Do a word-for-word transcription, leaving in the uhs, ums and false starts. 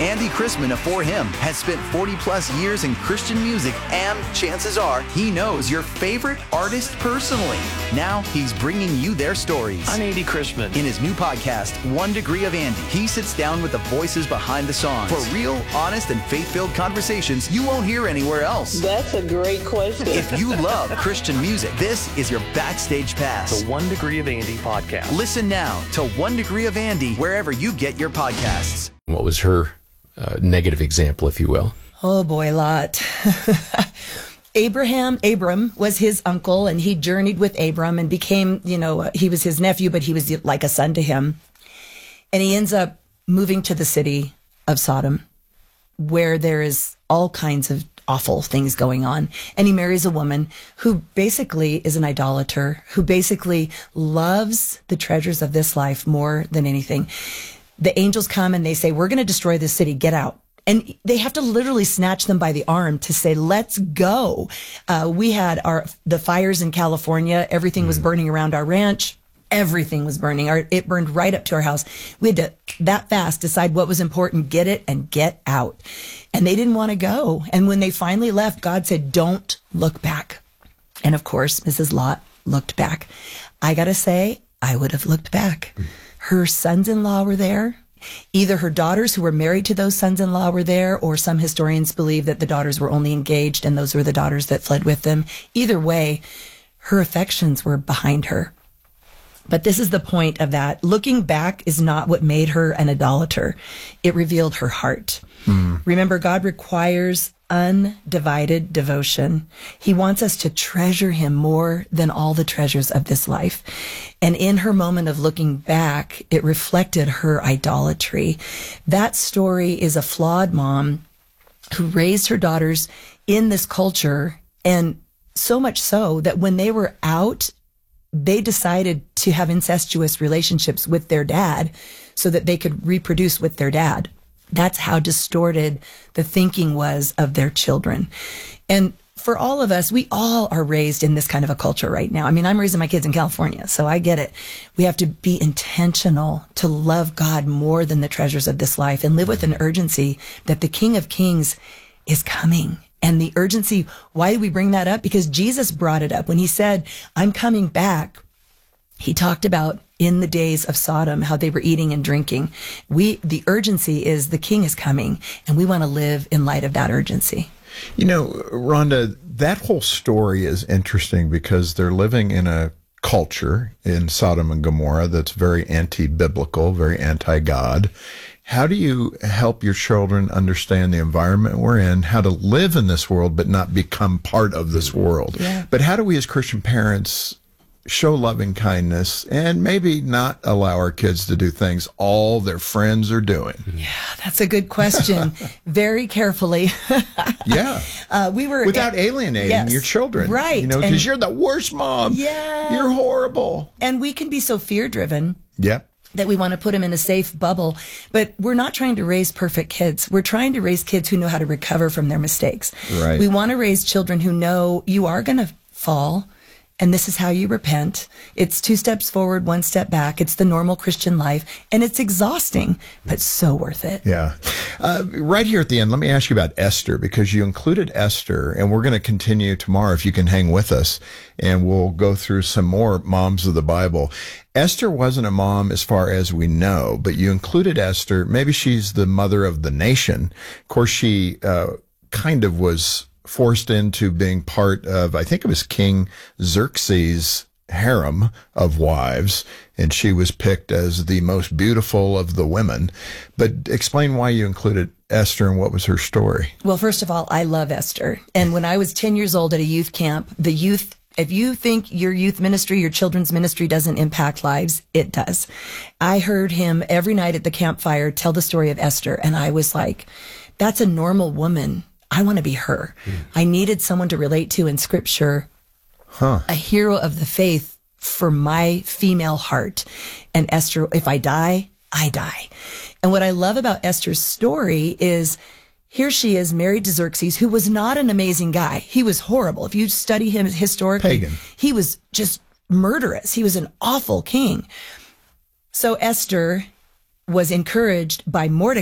Andy Chrisman of For Him has spent forty plus years in Christian music, and chances are he knows your favorite artist personally. Now he's bringing you their stories. I'm Andy Chrisman. In his new podcast, One Degree of Andy, he sits down with the voices behind the songs for real, honest, and faith-filled conversations you won't hear anywhere else. That's a great question. If you love Christian music, this is your backstage pass. The One Degree of Andy podcast. Listen now to One Degree of Andy wherever you get your podcasts. What was her uh, negative example, if you will? Oh boy, Lot. Abraham, Abram was his uncle, and he journeyed with Abram and became, you know, he was his nephew, but he was like a son to him. And he ends up moving to the city of Sodom, where there is all kinds of awful things going on. And he marries a woman who basically is an idolater, who basically loves the treasures of this life more than anything. The angels come and they say, we're going to destroy this city. Get out. And they have to literally snatch them by the arm to say, let's go. Uh, we had our the fires in California. Everything was burning around our ranch. Everything was burning. Our, it burned right up to our house. We had to, that fast, decide what was important, get it, and get out. And they didn't want to go. And when they finally left, God said, don't look back. And of course, Missus Lot looked back. I got to say, I would have looked back. Her sons-in-law were there. Either her daughters who were married to those sons-in-law were there, or some historians believe that the daughters were only engaged and those were the daughters that fled with them. Either way, her affections were behind her. But this is the point of that. Looking back is not what made her an idolater. It revealed her heart. Mm. Remember, God requires undivided devotion. He wants us to treasure him more than all the treasures of this life. And in her moment of looking back, it reflected her idolatry. That story is a flawed mom who raised her daughters in this culture, and so much so that when they were out, they decided to have incestuous relationships with their dad so that they could reproduce with their dad. That's how distorted the thinking was of their children. And for all of us, we all are raised in this kind of a culture right now. I mean, I'm raising my kids in California, so I get it. We have to be intentional to love God more than the treasures of this life and live with an urgency that the King of Kings is coming. And the urgency, why do we bring that up? Because Jesus brought it up when he said, I'm coming back. He talked about in the days of Sodom, how they were eating and drinking. We, the urgency is the king is coming, and we want to live in light of that urgency. You know, Rhonda, that whole story is interesting because they're living in a culture in Sodom and Gomorrah that's very anti-biblical, very anti-God. How do you help your children understand the environment we're in, how to live in this world but not become part of this world? Yeah. But how do we as Christian parents show loving kindness and maybe not allow our kids to do things all their friends are doing? Yeah, that's a good question. Very carefully. Yeah. Uh, we were without alienating yes, your children. Right. You know, because you're the worst mom. Yeah. You're horrible. And we can be so fear-driven. Yeah. That we want to put them in a safe bubble. But we're not trying to raise perfect kids. We're trying to raise kids who know how to recover from their mistakes. Right. We want to raise children who know you are going to fall, and this is how you repent. It's two steps forward, one step back. It's the normal Christian life, and it's exhausting, but so worth it. Yeah. Uh, right here at the end, let me ask you about Esther, because you included Esther, and we're going to continue tomorrow if you can hang with us, and we'll go through some more moms of the Bible. Esther wasn't a mom as far as we know, but you included Esther. Maybe she's the mother of the nation. Of course, she uh, kind of was forced into being part of, I think it was King Xerxes' harem of wives, and she was picked as the most beautiful of the women. But explain why you included Esther and what was her story. Well, first of all, I love Esther. And when I was ten years old at a youth camp, the youth, if you think your youth ministry, your children's ministry doesn't impact lives, it does. I heard him every night at the campfire tell the story of Esther, and I was like, that's a normal woman. I want to be her. Mm. I needed someone to relate to in scripture, huh. a hero of the faith for my female heart. And Esther, if I die, I die. And what I love about Esther's story is here she is married to Xerxes, who was not an amazing guy. He was horrible. If you study him historically, Pagan. He was just murderous. He was an awful king. So Esther was encouraged by Mordecai